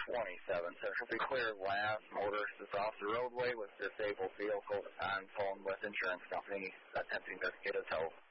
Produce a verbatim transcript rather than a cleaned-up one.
twenty-seven. So she'll be clear of last. Motorist is off the roadway with disabled vehicle and phone with insurance company attempting to get a tow.